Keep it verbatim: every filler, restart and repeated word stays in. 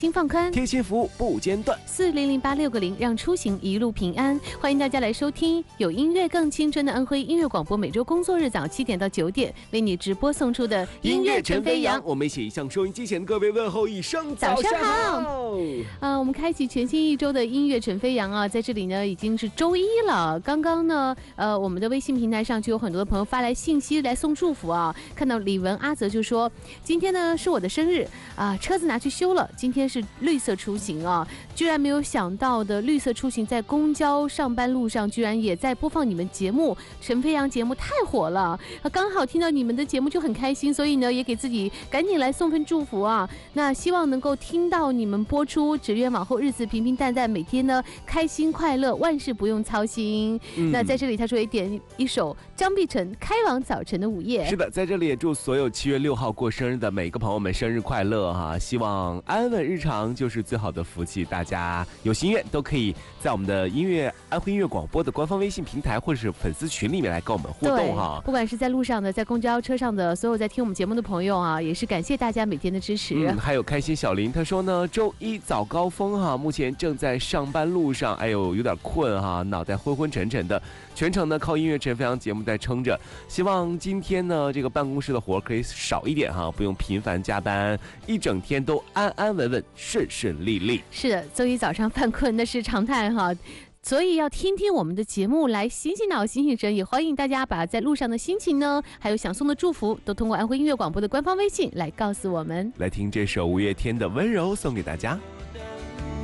心放宽， 贴心服务不间断， 四零零八六个零，让出行一路平安。欢迎大家来收听有音乐更青春的安徽音乐广播，每周工作日早七点到九点为你直播送出的音乐陈飞扬。 我们一起向收音机前的各位问候一声早上好。 好。 呃，我们开启全新一周的音乐陈飞扬啊，在这里呢已经是周一了。刚刚呢，呃，我们的微信平台上就有很多的朋友发来信息来送祝福啊。看到李文阿泽就说，今天呢是我的生日啊，车子拿去修了，今天是绿色出行啊，居然没有想到的绿色出行在公交上班路上居然也在播放你们节目，陈飞扬节目太火了，刚好听到你们的节目就很开心，所以呢也给自己赶紧来送份祝福啊。那希望能够听到你们播出，只愿往后日子平平淡淡，每天呢开心快乐，万事不用操心。嗯、那在这里他说也点一首张碧晨《开往早晨的午夜》。 是的，在这里也祝所有七月六号过生日的每个朋友们生日快乐哈！希望安稳日常就是最好的福气，大家有心愿都可以在我们的音乐安徽音乐广播的官方微信平台或者是粉丝群里面来跟我们互动哈。 不管是在路上的，在公交车上的所有在听我们节目的朋友啊，也是感谢大家每天的支持。 嗯，还有开心小林他说呢，周一早高峰哈，目前正在上班路上，哎呦有点困哈，脑袋昏昏沉沉的，全程呢靠音乐陈飞扬节目在撑着，希望今天呢这个办公室的活可以少一点哈，不用频繁加班，一整天都安安稳稳顺顺利利。 是的，周一早上犯困那是常态哈，所以要听听我们的节目来醒醒脑醒醒神，也欢迎大家把在路上的心情呢还有想送的祝福都通过安徽音乐广播的官方微信来告诉我们。 来听这首五月天的温柔送给大家。